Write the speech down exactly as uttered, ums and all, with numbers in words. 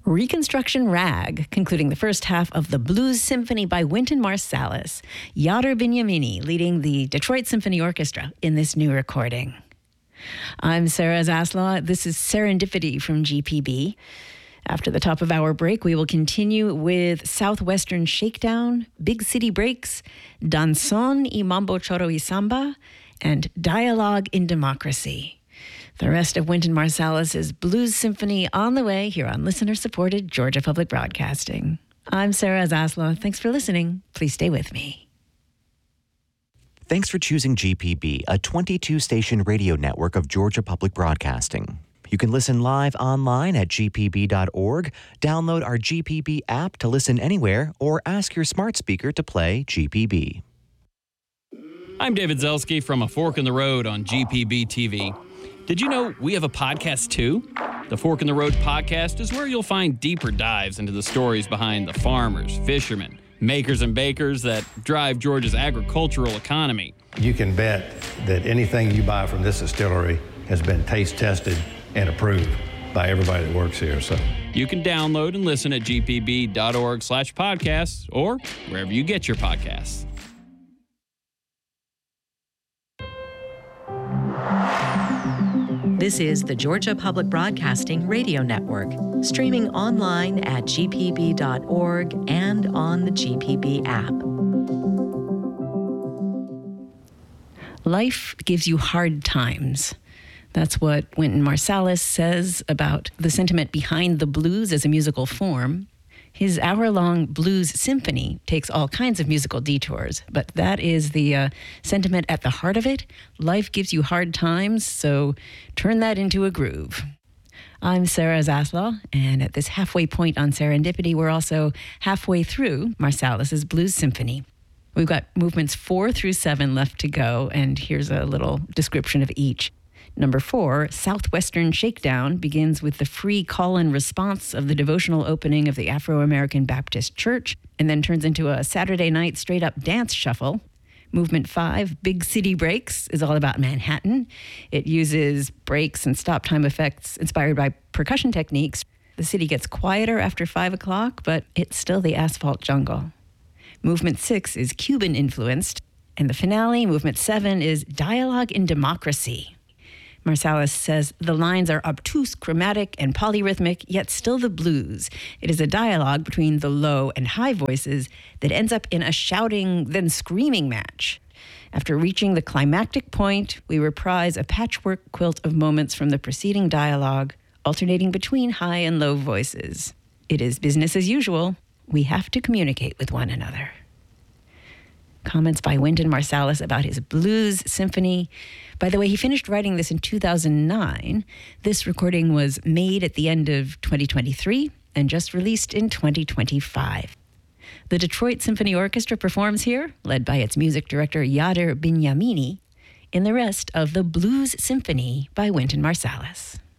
Reconstruction Rag, concluding the first half of the Blues Symphony by Wynton Marsalis. Yadar Binyamini leading the Detroit Symphony Orchestra in this new recording. I'm Sarah Zaslaw. This is Serendipity from G P B. After the top of our break, we will continue with Southwestern Shakedown, Big City Breaks, Danzón y Mambo Choro y Samba, and Dialogue in Democracy. The rest of Wynton Marsalis' Blues Symphony on the way here on listener-supported Georgia Public Broadcasting. I'm Sarah Zaslaw. Thanks for listening. Please stay with me. Thanks for choosing G P B, a twenty-two station radio network of Georgia Public Broadcasting. You can listen live online at g p b dot org, download our G P B app to listen anywhere, or ask your smart speaker to play G P B. I'm David Zelski from A Fork in the Road on G P B T V. Did you know we have a podcast too? The Fork in the Road podcast is where you'll find deeper dives into the stories behind the farmers, fishermen, makers and bakers that drive Georgia's agricultural economy. You can bet that anything you buy from this distillery has been taste tested and approved by everybody that works here. So you can download and listen at g p b dot org slash podcasts or wherever you get your podcasts. This is the Georgia Public Broadcasting Radio Network, streaming online at g p b dot org and on the G P B app. Life gives you hard times. That's what Wynton Marsalis says about the sentiment behind the blues as a musical form. His hour-long blues symphony takes all kinds of musical detours, but that is the uh, sentiment at the heart of it. Life gives you hard times, so turn that into a groove. I'm Sarah Zaslaw, and at this halfway point on Serendipity, we're also halfway through Marsalis' Blues Symphony. We've got movements four through seven left to go, and here's a little description of each. Number four, Southwestern Shakedown, begins with the free call and response of the devotional opening of the Afro-American Baptist Church, and then turns into a Saturday night straight-up dance shuffle. Movement five, Big City Breaks, is all about Manhattan. It uses breaks and stop time effects inspired by percussion techniques. The city gets quieter after five o'clock, but it's still the asphalt jungle. Movement six is Cuban-influenced, and the finale, Movement seven, is Dialogue in Democracy. Marsalis says the lines are obtuse, chromatic, and polyrhythmic, yet still the blues. It is a dialogue between the low and high voices that ends up in a shouting, then screaming match. After reaching the climactic point, we reprise a patchwork quilt of moments from the preceding dialogue, alternating between high and low voices. It is business as usual. We have to communicate with one another. Comments by Wynton Marsalis about his blues symphony. By the way, he finished writing this in two thousand nine. This recording was made at the end of twenty twenty-three and just released in twenty twenty-five. The Detroit Symphony Orchestra performs here, led by its music director Yadar Binyamini, in the rest of the Blues Symphony by Wynton Marsalis.